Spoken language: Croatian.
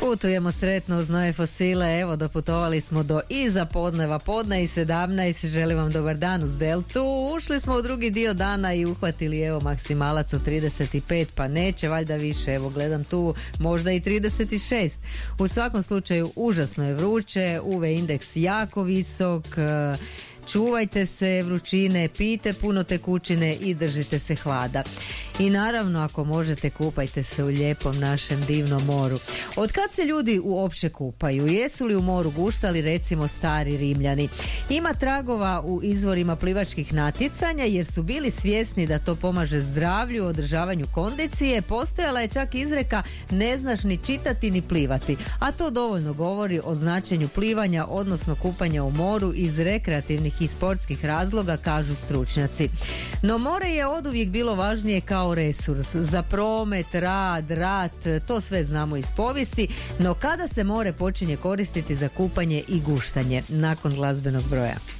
Putujemo sretno uz nove fosile, evo doputovali smo do iza podneva, podne i 17, želim vam dobar dan uz Deltu. Ušli smo u drugi dio dana i uhvatili evo maksimalac od 35, pa neće valjda više, evo gledam tu možda i 36. U svakom slučaju užasno je vruće, UV indeks jako visok, čuvajte se vrućine, pijte puno tekućine i držite se hlada. I naravno, ako možete, kupajte se u lijepom našem divnom moru. Od kad se ljudi uopće kupaju? Jesu li u moru guštali, recimo, stari Rimljani? Ima tragova u izvorima plivačkih natjecanja jer su bili svjesni da to pomaže zdravlju, održavanju kondicije. Postojala je čak izreka ne znaš ni čitati ni plivati, a to dovoljno govori o značenju plivanja, odnosno kupanja u moru iz rekreativnih i sportskih razloga, kažu stručnjaci. No more je oduvijek bilo važnije kao resurs za promet, rad, rat, to sve znamo iz povijesti, no kada se more počinje koristiti za kupanje i guštanje? Nakon glazbenog broja.